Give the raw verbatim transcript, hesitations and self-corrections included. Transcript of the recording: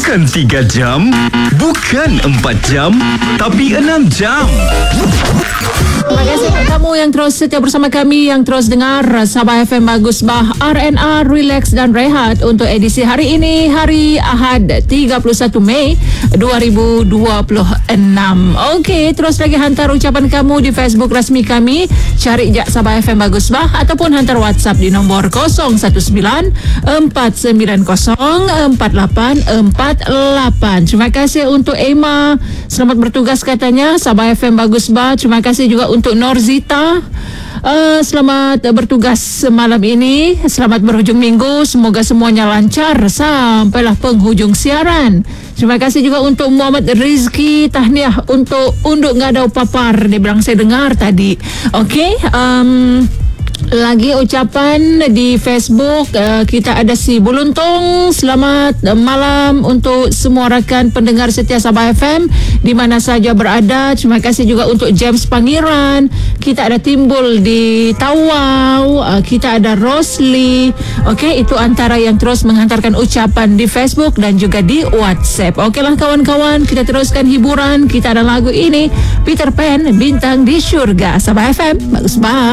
Bukan tiga jam, bukan empat jam, tapi enam jam. Terima kasih kepada kamu yang terus setia bersama kami, yang terus dengar Sabah F M Bagus Bah, R and R, Relax dan Rehat untuk edisi hari ini, hari Ahad tiga puluh satu Mei dua ribu dua puluh enam. Okey, terus lagi hantar ucapan kamu di Facebook rasmi kami, cari je Sabah F M Bagus Bah, ataupun hantar WhatsApp di nombor kosong satu sembilan empat sembilan kosong empat lapan empat lapan. Terima kasih untuk Emma, selamat bertugas katanya Sabah F M Bagus Bah. Terima kasih juga untuk Norzita, uh, selamat bertugas malam ini, selamat berhujung minggu, semoga semuanya lancar sampailah penghujung siaran. Terima kasih juga untuk Muhammad Rizki, tahniah untuk unduk ngadau papar, dia bilang saya dengar tadi. Okey, um, lagi ucapan di Facebook, uh, kita ada si Buluntung, selamat malam untuk semua rakan pendengar setia Sabah F M di mana saja berada. Terima kasih juga untuk James Pangeran, kita ada Timbul di Tawau, uh, kita ada Rosli. Okey, itu antara yang terus menghantarkan ucapan di Facebook dan juga di WhatsApp. Okeylah kawan-kawan, kita teruskan hiburan. Kita ada lagu ini, Peter Pan, Bintang di Syurga. Sabah F M, bagus banget.